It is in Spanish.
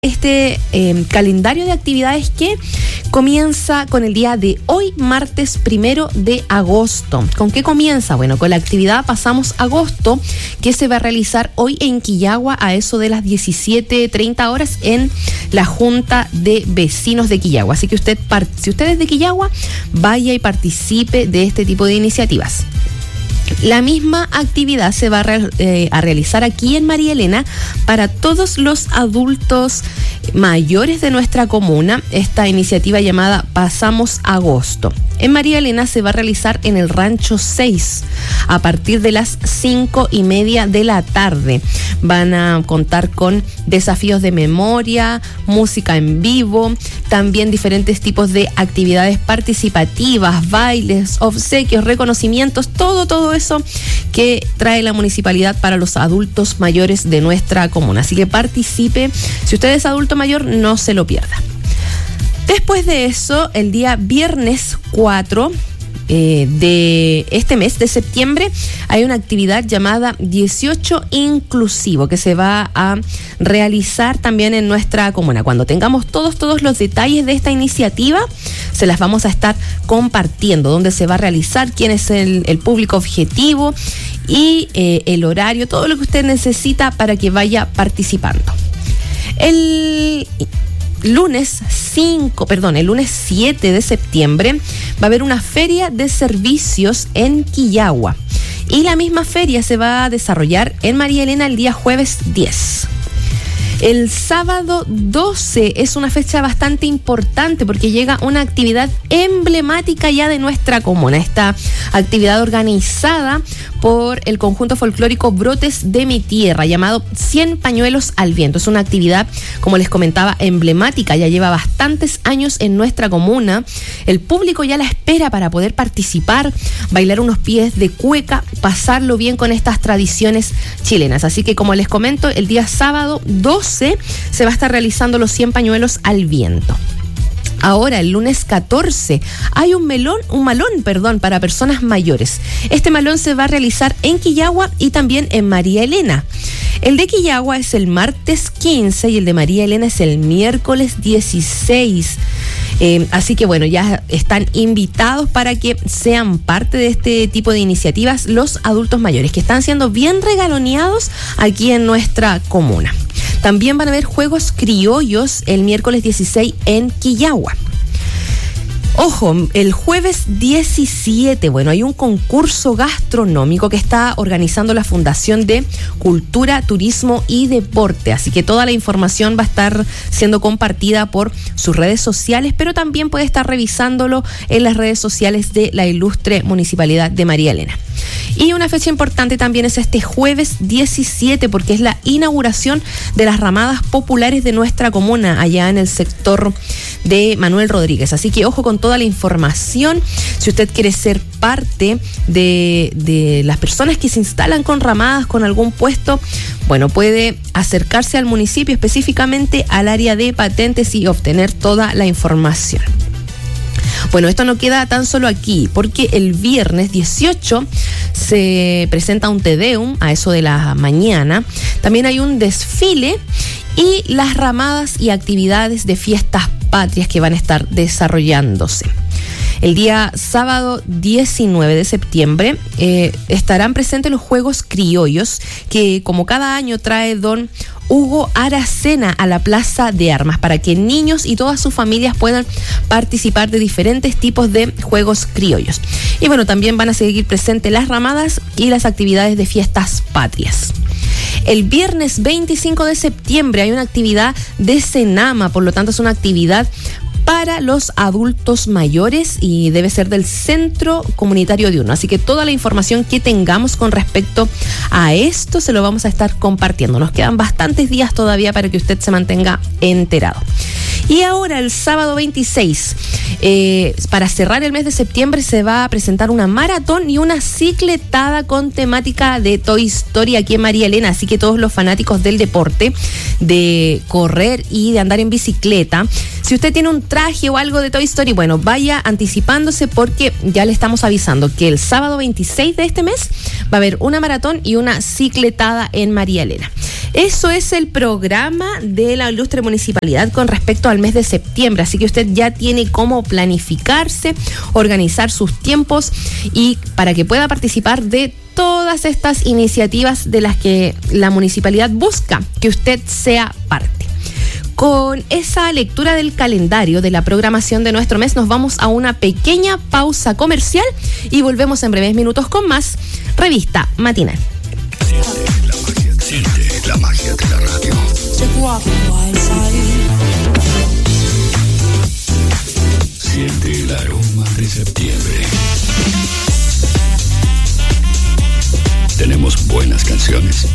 Este calendario de actividades que comienza con el día de hoy, martes 1 de agosto. ¿Con qué comienza? Bueno, con la actividad Pasamos Agosto, que se va a realizar hoy en Quillagua a eso de las 17:30 horas en la Junta de Vecinos de Quillagua. Así que si usted es de Quillagua, vaya y participe de este tipo de iniciativas. La misma actividad se va a realizar aquí en María Elena para todos los adultos mayores de nuestra comuna. Esta iniciativa llamada Pasamos Agosto. En María Elena se va a realizar en el Rancho 6 a partir de las 5:30 de la tarde. Van a contar con desafíos de memoria, música en vivo, también diferentes tipos de actividades participativas, bailes, obsequios, reconocimientos, todo eso que trae la municipalidad para los adultos mayores de nuestra comuna. Así que participe. Si usted es adulto mayor, no se lo pierda. Después de eso, el día viernes 4 de este mes de septiembre, hay una actividad llamada 18 Inclusivo que se va a realizar también en nuestra comuna. Cuando tengamos todos los detalles de esta iniciativa, se las vamos a estar compartiendo, dónde se va a realizar, quién es el público objetivo y el horario, todo lo que usted necesita para que vaya participando. El lunes 7 de septiembre va a haber una feria de servicios en Quillagua y la misma feria se va a desarrollar en María Elena el día jueves 10. El sábado 12 es una fecha bastante importante porque llega una actividad emblemática ya de nuestra comuna. Esta actividad organizada por el conjunto folclórico Brotes de mi Tierra, llamado 100 Pañuelos al Viento. Es una actividad, como les comentaba, emblemática. Ya lleva bastantes años en nuestra comuna. El público ya la espera para poder participar, bailar unos pies de cueca, pasarlo bien con estas tradiciones chilenas. Así que, como les comento, el día sábado 12 se va a estar realizando los 100 Pañuelos al Viento. Ahora, el lunes 14, hay un malón para personas mayores. Este malón se va a realizar en Quillagua y también en María Elena. El de Quillagua es el martes 15 y el de María Elena es el miércoles 16. Así que bueno, ya están invitados para que sean parte de este tipo de iniciativas los adultos mayores que están siendo bien regaloneados aquí en nuestra comuna. También van a haber juegos criollos el miércoles 16 en Quillagua. Ojo, el jueves 17, bueno, hay un concurso gastronómico que está organizando la Fundación de Cultura, Turismo y Deporte. Así que toda la información va a estar siendo compartida por sus redes sociales, pero también puede estar revisándolo en las redes sociales de la ilustre Municipalidad de María Elena. Y una fecha importante también es este jueves 17, porque es la inauguración de las ramadas populares de nuestra comuna, allá en el sector de Manuel Rodríguez. Así que ojo con toda la información. Si usted quiere ser parte de las personas que se instalan con ramadas, con algún puesto, bueno, puede acercarse al municipio, específicamente al área de patentes, y obtener toda la información. Bueno, esto no queda tan solo aquí, porque el viernes 18 se presenta un Te Deum a eso de la mañana. También hay un desfile y las ramadas y actividades de fiestas patrias que van a estar desarrollándose. El día sábado 19 de septiembre estarán presentes los Juegos Criollos que, como cada año, trae don Hugo Aracena a la Plaza de Armas para que niños y todas sus familias puedan participar de diferentes tipos de juegos criollos. Y bueno, también van a seguir presentes las ramadas y las actividades de fiestas patrias. El viernes 25 de septiembre hay una actividad de Senama, por lo tanto es una actividad para los adultos mayores y debe ser del Centro Comunitario de Uno. Así que toda la información que tengamos con respecto a esto se lo vamos a estar compartiendo. Nos quedan bastantes días todavía para que usted se mantenga enterado. Y ahora, el sábado 26, Para cerrar el mes de septiembre se va a presentar una maratón y una cicletada con temática de Toy Story aquí en María Elena, así que todos los fanáticos del deporte, de correr y de andar en bicicleta, si usted tiene un traje o algo de Toy Story, bueno, vaya anticipándose porque ya le estamos avisando que el sábado 26 de este mes va a haber una maratón y una cicletada en María Elena. Eso es el programa de la Ilustre Municipalidad con respecto al mes de septiembre, así que usted ya tiene cómo planificarse, organizar sus tiempos y para que pueda participar de todas estas iniciativas de las que la municipalidad busca que usted sea parte. Con esa lectura del calendario de la programación de nuestro mes, nos vamos a una pequeña pausa comercial y volvemos en breves minutos con más Revista Matinal. Siente la magia de la radio.